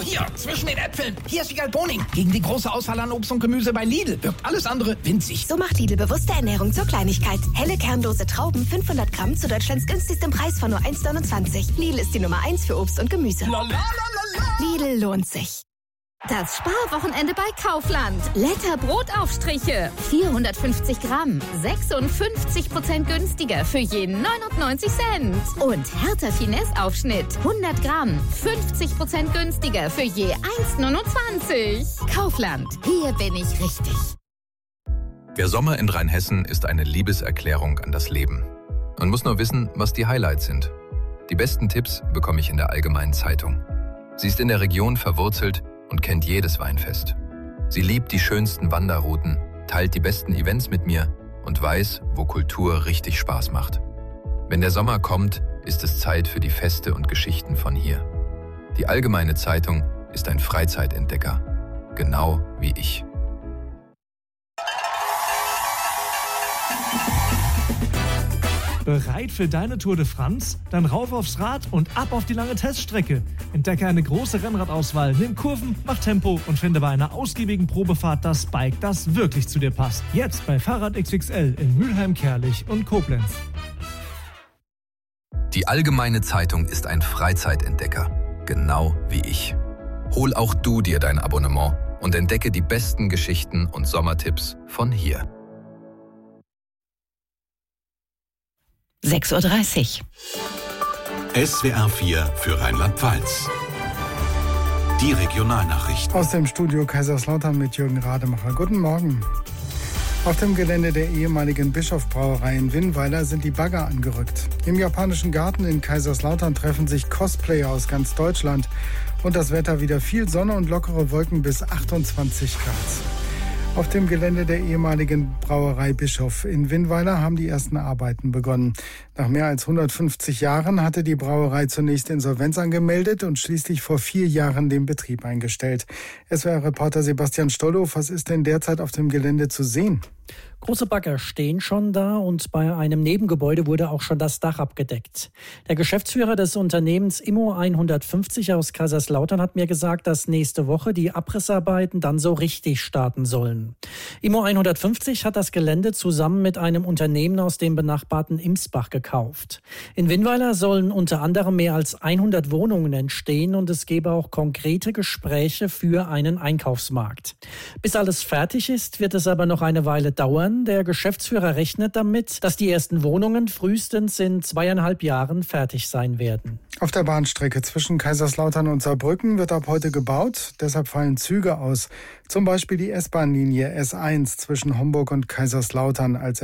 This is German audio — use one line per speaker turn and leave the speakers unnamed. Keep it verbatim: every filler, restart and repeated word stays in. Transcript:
Oh, hier, zwischen den Äpfeln. Hier ist Wiegald Boning. Gegen die große Auswahl an Obst und Gemüse bei Lidl wirkt alles andere winzig.
So macht Lidl bewusste Ernährung zur Kleinigkeit. Helle kernlose Trauben, fünfhundert Gramm zu Deutschlands günstigstem Preis von nur eins neunundzwanzig. Lidl ist die Nummer eins für Obst und Gemüse. Lidl lohnt sich.
Das Sparwochenende bei Kaufland. Letter Brotaufstriche. vierhundertfünfzig Gramm. sechsundfünfzig Prozent günstiger für je neunundneunzig Cent. Und Hertha Finesse Aufschnitt. hundert Gramm. fünfzig Prozent günstiger für je eins neunundzwanzig. Kaufland. Hier bin ich richtig.
Der Sommer in Rheinhessen ist eine Liebeserklärung an das Leben. Man muss nur wissen, was die Highlights sind. Die besten Tipps bekomme ich in der Allgemeinen Zeitung. Sie ist in der Region verwurzelt und kennt jedes Weinfest. Sie liebt die schönsten Wanderrouten, teilt die besten Events mit mir und weiß, wo Kultur richtig Spaß macht. Wenn der Sommer kommt, ist es Zeit für die Feste und Geschichten von hier. Die Allgemeine Zeitung ist ein Freizeitentdecker, genau wie ich.
Bereit für deine Tour de France? Dann rauf aufs Rad und ab auf die lange Teststrecke. Entdecke eine große Rennradauswahl, nimm Kurven, mach Tempo und finde bei einer ausgiebigen Probefahrt das Bike, das wirklich zu dir passt. Jetzt bei Fahrrad X X L in Mülheim, Kerlich und Koblenz.
Die Allgemeine Zeitung ist ein Freizeitentdecker, genau wie ich. Hol auch du dir dein Abonnement und entdecke die besten Geschichten und Sommertipps von hier.
sechs Uhr dreißig.
S W R vier für Rheinland-Pfalz. Die Regionalnachrichten.
Aus dem Studio Kaiserslautern mit Jürgen Rademacher. Guten Morgen. Auf dem Gelände der ehemaligen Bischof-Brauerei in Winnweiler sind die Bagger angerückt. Im japanischen Garten in Kaiserslautern treffen sich Cosplayer aus ganz Deutschland. Und das Wetter wieder viel Sonne und lockere Wolken bis achtundzwanzig Grad. Auf dem Gelände der ehemaligen Brauerei Bischof in Winnweiler haben die ersten Arbeiten begonnen. Nach mehr als hundertfünfzig Jahren hatte die Brauerei zunächst Insolvenz angemeldet und schließlich vor vier Jahren den Betrieb eingestellt. S W R-Reporter Sebastian Stollow, was ist denn derzeit auf dem Gelände zu sehen?
Große Bagger stehen schon da und bei einem Nebengebäude wurde auch schon das Dach abgedeckt. Der Geschäftsführer des Unternehmens Immo hundertfünfzig aus Kaiserslautern hat mir gesagt, dass nächste Woche die Abrissarbeiten dann so richtig starten sollen. Immo hundertfünfzig hat das Gelände zusammen mit einem Unternehmen aus dem benachbarten Imsbach gekauft. In Winnweiler sollen unter anderem mehr als hundert Wohnungen entstehen und es gebe auch konkrete Gespräche für einen Einkaufsmarkt. Bis alles fertig ist, wird es aber noch eine Weile dauern. Der Geschäftsführer rechnet damit, dass die ersten Wohnungen frühestens in zweieinhalb Jahren fertig sein werden.
Auf der Bahnstrecke zwischen Kaiserslautern und Saarbrücken wird ab heute gebaut. Deshalb fallen Züge aus. Zum Beispiel die S-Bahn-Linie S eins zwischen Homburg und Kaiserslautern als